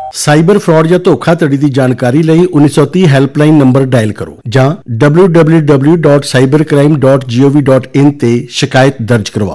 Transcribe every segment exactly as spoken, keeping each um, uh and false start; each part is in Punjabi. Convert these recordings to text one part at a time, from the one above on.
ਸਾਈਬਰ ਫਰਾਡ ਜਾਂ ਧੋਖਾਧੜੀ ਦੀ ਜਾਣਕਾਰੀ ਲਈ उन्नीस सौ तीस ਹੈਲਪਲਾਈਨ ਨੰਬਰ ਡਾਇਲ ਕਰੋ ਜਾਂ W W W dot cyber crime dot G O V dot in ਤੇ ਸ਼ਿਕਾਇਤ ਦਰਜ ਕਰਵਾਓ।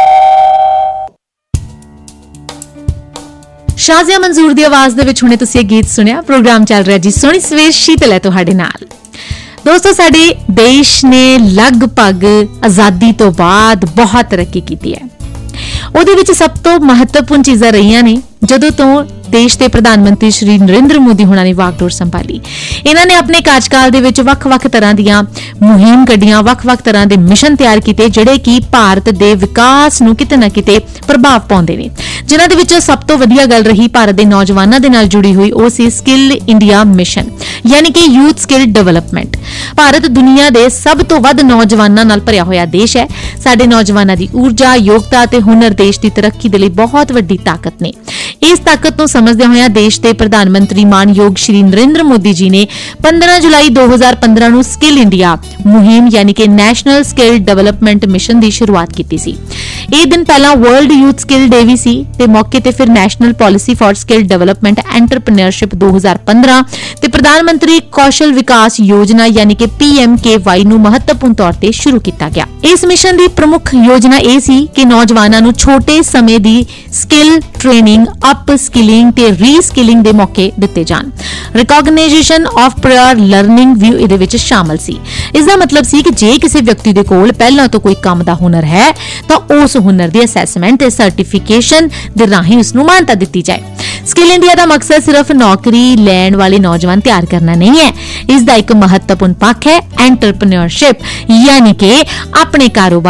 ਸ਼ਾਜ਼ੀਆ ਮਨਜ਼ੂਰ ਦੀ ਆਵਾਜ਼ ਦੇ ਵਿੱਚ ਹੁਣੇ ਤੁਸੀਂ ਇਹ ਗੀਤ ਸੁਣਿਆ। ਪ੍ਰੋਗਰਾਮ ਚੱਲ ਰਿਹਾ ਜੀ ਸੋਹਣੀ ਸਵੇਰ, ਸ਼ੀਤਲ ਹੈ ਤੁਹਾਡੇ ਨਾਲ। ਦੋਸਤੋ, ਸਾਡੇ ਦੇਸ਼ ਨੇ ਲਗਭਗ ਆਜ਼ਾਦੀ ਤੋਂ ਬਾਅਦ ਬਹੁਤ ਤਰੱਕੀ ਕੀਤੀ ਹੈ। ਉਹਦੇ ਵਿੱਚ ਸਭ ਤੋਂ ਮਹੱਤਵਪੂਰਨ ਚੀਜ਼ਾਂ ਰਹੀਆਂ ਨੇ ਜਦੋਂ ਤੋਂ ਦੇਸ਼ ਦੇ ਪ੍ਰਧਾਨ ਮੰਤਰੀ ਸ਼੍ਰੀ ਨਰਿੰਦਰ ਮੋਦੀ ਹੋਣਾ ਨੇ ਵਾਗਡੋਰ ਸੰਭਾਲੀ। ਇਹਨਾਂ ਨੇ ਆਪਣੇ ਕਾਰਜਕਾਲ ਦੇ ਵਿੱਚ ਵੱਖ-ਵੱਖ ਤਰ੍ਹਾਂ ਦੀਆਂ ਮੁਹਿੰਮ ਕੱਢੀਆਂ, ਵੱਖ-ਵੱਖ ਤਰ੍ਹਾਂ ਦੇ ਮਿਸ਼ਨ ਤਿਆਰ ਕੀਤੇ ਜਿਹੜੇ ਕਿ ਭਾਰਤ ਦੇ ਵਿਕਾਸ ਨੂੰ ਕਿਤੇ ਨਾ ਕਿਤੇ ਪ੍ਰਭਾਵ ਪਾਉਂਦੇ ਨੇ। ਜਿਨ੍ਹਾਂ ਦੇ ਵਿੱਚੋਂ ਸਭ ਤੋਂ ਵਧੀਆ ਗੱਲ ਰਹੀ ਭਾਰਤ ਦੇ ਨੌਜਵਾਨਾਂ ਦੇ ਨਾਲ ਜੁੜੀ ਹੋਈ, ਉਹ ਸੀ ਸਕਿੱਲ ਇੰਡੀਆ ਮਿਸ਼ਨ, ਯਾਨੀ ਕਿ ਯੂਥ ਸਕਿੱਲ ਡਿਵੈਲਪਮੈਂਟ। ਭਾਰਤ ਦੁਨੀਆ ਦੇ ਸਭ ਤੋਂ ਵੱਧ ਨੌਜਵਾਨਾਂ ਨਾਲ ਭਰਿਆ ਹੋਇਆ ਦੇਸ਼ ਹੈ। ਸਾਡੇ ਨੌਜਵਾਨਾਂ ਦੀ ਊਰਜਾ, ਯੋਗਤਾ ਤੇ ਹੁਨਰ ਦੇਸ਼ ਦੀ ਤਰੱਕੀ ਦੇ ਲਈ ਬਹੁਤ ਵੱਡੀ ਤਾਕਤ ਨੇ। ਇਸ ਤਾਕਤ ਨੂੰ ਸਮਝਦਿਆਂ ਹੋਇਆਂ ਦੇਸ਼ ਦੇ ਪ੍ਰਧਾਨ ਮੰਤਰੀ ਮਾਨਯੋਗ ਸ਼੍ਰੀ ਨਰਿੰਦਰ ਮੋਦੀ ਜੀ ਨੇ ਪੰਦਰਾਂ ਜੁਲਾਈ ਦੋ ਹਜ਼ਾਰ ਪੰਦਰਾਂ ਨੂੰ ਸਕਿੱਲ ਇੰਡੀਆ ਮੁਹਿੰਮ ਯਾਨੀ ਕਿ ਨੈਸ਼ਨਲ ਸਕਿੱਲ ਡਿਵੈਲਪਮੈਂਟ ਮਿਸ਼ਨ ਦੀ ਸ਼ੁਰੂਆਤ ਕੀਤੀ ਸੀ। ਇਹ ਦਿਨ ਪਹਿਲਾਂ ਵਰਲਡ ਯੂਥ ਸਕਿੱਲ ਡੇ ਵੀ ਸੀ ਤੇ ਮੌਕੇ ਤੇ ਫਿਰ national policy for skill development entrepreneurship ਦੋ ਹਜ਼ਾਰ ਪੰਦਰਾਂ ਤੇ ਪ੍ਰਧਾਨ ਮੰਤਰੀ ਕੌਸ਼ਲ ਵਿਕਾਸ ਯੋਜਨਾ ਯਾਨੀ ਕਿ ਪੀ ਐਮ ਕੇ ਵਾਈ ਨੂੰ ਮਹੱਤਵਪੂਰਨ ਤੌਰ ਤੇ ਸ਼ੁਰੂ ਕੀਤਾ ਗਿਆ। ਇਸ ਮਿਸ਼ਨ ਦੀ ਪ੍ਰਮੁੱਖ ਯੋਜਨਾ ਇਹ ਸੀ ਕਿ ਨੌਜਵਾਨਾਂ ਨੂੰ ਛੋਟੇ ਸਮੇਂ ਦੀ ਸਕਿੱਲ ਟ੍ਰੇਨਿੰਗ, ਅਪ ਸਕਿਲਿੰਗ ਤੇ ਰੀਸਕਿਲਿੰਗ ਦੇ ਮੌਕੇ ਦਿੱਤੇ ਜਾਣ। ਰਿਕਗਨਾਈਜੇਸ਼ਨ ਆਫ ਪ੍ਰਾਇਰ ਲਰਨਿੰਗ ਵੀ ਇਹਦੇ ਵਿੱਚ ਸ਼ਾਮਲ ਸੀ। ਇਸ ਦਾ ਮਤਲਬ ਸੀ ਕਿ ਜੇ ਕਿਸੇ ਵਿਅਕਤੀ ਦੇ ਕੋਲ ਪਹਿਲਾਂ ਤੋਂ ਕੋਈ ਕੰਮ ਦਾ ਹੁਨਰ ਹੈ ਤਾਂ ਉਸ ਹੁਨਰ ਦੀ ਅਸੈਸਮੈਂਟ ਤੇ ਸਰਟੀਫਿਕੇਸ਼ਨ ਦੇ ਰਾਹੀਂ ਉਸ ਨੂੰ ਮਾਨਤਾ ਦਿੱਤੀ ਜਾਏ। ਸਕਿੱਲ ਇੰਡੀਆ ਦਾ ਮਕਸਦ ਸਿਰਫ ਨੌਕਰੀ ਲੈਣ ਵਾਲੇ ਨੌਜਵਾਨ ਤਿਆਰ ਕਰਨਾ ਨਹੀਂ ਹੈ। ਇਸ ਦਾ ਇੱਕ ਮਹੱਤਵਪੂਰਨ ਪੱਖ ਹੈ ਐਂਟਰਪ੍ਰੀਨਿਓਰਸ਼ਿਪ, ਯਾਨੀ ਕਿ ਆਪਣੇ ਕਾਰੋਬਾਰ